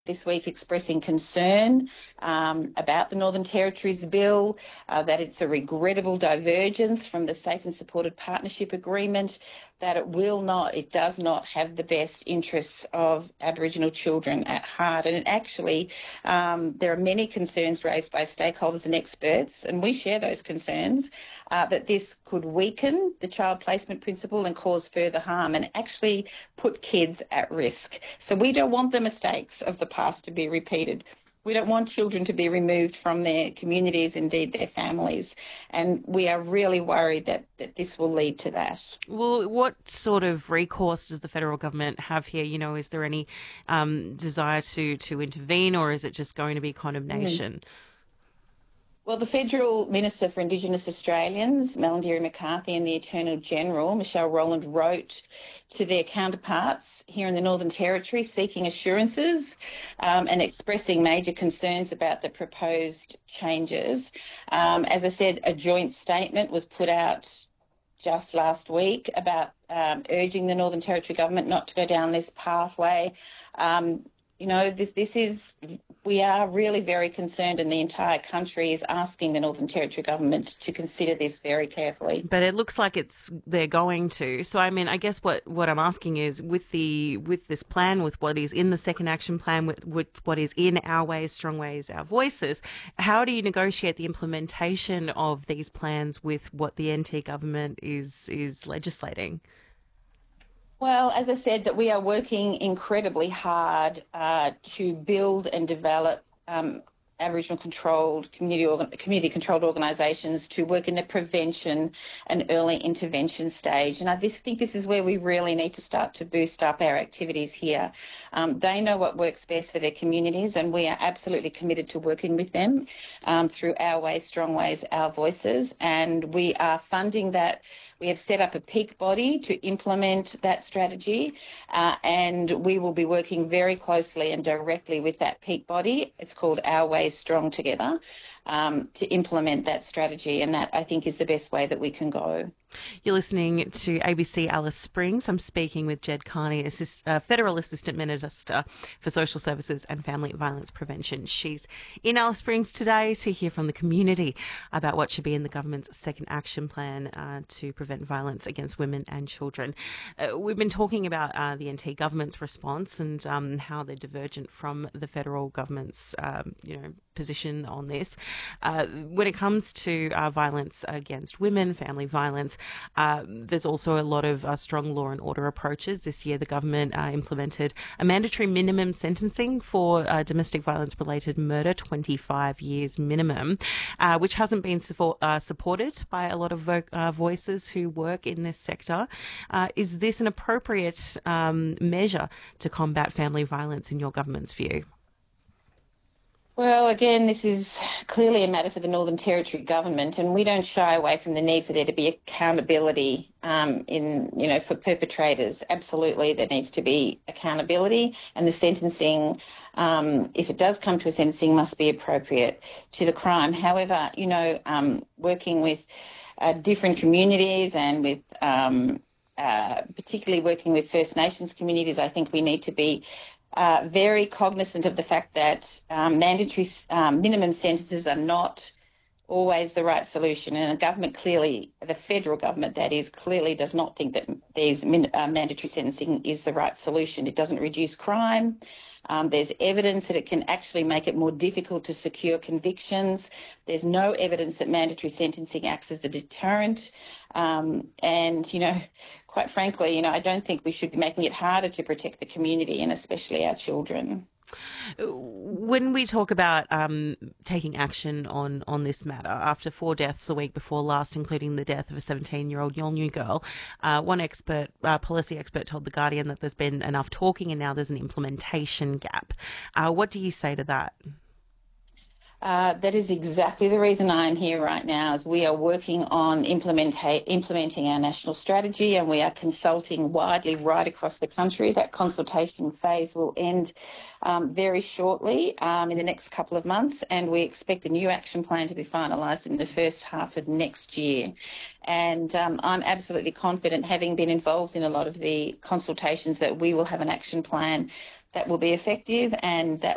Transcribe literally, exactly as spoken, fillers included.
this week expressing concern um, about the Northern Territory's bill, uh, that it's a regrettable divergence from the Safe and Supported Partnership Agreement, that it will not, it does not have the best interests of Aboriginal children at heart. And it actually, um, there are many concerns raised by stakeholders and experts, and we share those concerns, uh, that this could weaken the child placement principle and cause further harm and actually put kids at risk. So we don't want the mistakes of the past to be repeated. We don't want children to be removed from their communities, indeed their families, and we are really worried that, that this will lead to that. Well, what sort of recourse does the federal government have here? You know, is there any um, desire to, to intervene, or is it just going to be condemnation? Mm. Well, the Federal Minister for Indigenous Australians, Malarndirri McCarthy, and the Attorney General, Michelle Rowland, wrote to their counterparts here in the Northern Territory seeking assurances um, and expressing major concerns about the proposed changes. Um, as I said, a joint statement was put out just last week about um, urging the Northern Territory government not to go down this pathway. Um, You know, this this is, we are really very concerned, and the entire country is asking the Northern Territory government to consider this very carefully. But it looks like it's they're going to. So, I mean, I guess what, what I'm asking is, with the with this plan, with what is in the second action plan, with, with what is in Our Ways, Strong Ways, Our Voices, how do you negotiate the implementation of these plans with what the N T government is is legislating? Well, as I said, that we are working incredibly hard uh, to build and develop um, Aboriginal controlled community organ- community controlled organisations to work in the prevention and early intervention stage. And I just think this is where we really need to start to boost up our activities here. Um, they know what works best for their communities, and we are absolutely committed to working with them um, through Our Ways, Strong Ways, Our Voices. And we are funding that. We have set up a peak body to implement that strategy, uh, and we will be working very closely and directly with that peak body. It's called Our Ways Strong Together, um, to implement that strategy, and that, I think, is the best way that we can go. You're listening to A B C Alice Springs. I'm speaking with Ged Kearney, Assist, uh, Federal Assistant Minister for Social Services and Family Violence Prevention. She's in Alice Springs today to hear from the community about what should be in the government's second action plan uh, to prevent violence against women and children. Uh, we've been talking about uh, the N T government's response and um, how they're divergent from the federal government's, um, you know, position on this. Uh, when it comes to uh, violence against women, family violence, uh, there's also a lot of uh, strong law and order approaches. This year, the government uh, implemented a mandatory minimum sentencing for uh, domestic violence-related murder, twenty-five years minimum, uh, which hasn't been support, uh, supported by a lot of vo- uh, voices who work in this sector. Uh, is this an appropriate um, measure to combat family violence in your government's view? Well, again, this is clearly a matter for the Northern Territory government, and we don't shy away from the need for there to be accountability um, in, you know, for perpetrators. Absolutely, there needs to be accountability, and the sentencing, um, if it does come to a sentencing, must be appropriate to the crime. However, you know, um, working with uh, different communities and with um, uh, particularly working with First Nations communities, I think we need to be Uh, very cognizant of the fact that um, mandatory um, minimum sentences are not always the right solution. And the government clearly, the federal government that is, clearly does not think that these min- uh, mandatory sentencing is the right solution. It doesn't reduce crime. Um, there's evidence that it can actually make it more difficult to secure convictions. There's no evidence that mandatory sentencing acts as a deterrent. Um, and, you know, quite frankly, you know, I don't think we should be making it harder to protect the community and especially our children. When we talk about um, taking action on, on this matter, after four deaths a week before last, including the death of a seventeen-year-old Yolngu girl, uh, one expert, uh, policy expert told The Guardian that there's been enough talking and now there's an implementation gap. Uh, what do you say to that? Uh, that is exactly the reason I'm here right now, is we are working on implementa- implementing our national strategy, and we are consulting widely right across the country. That consultation phase will end um, very shortly, um, in the next couple of months, and we expect the new action plan to be finalised in the first half of next year. And um, I'm absolutely confident, having been involved in a lot of the consultations, that we will have an action plan that will be effective and that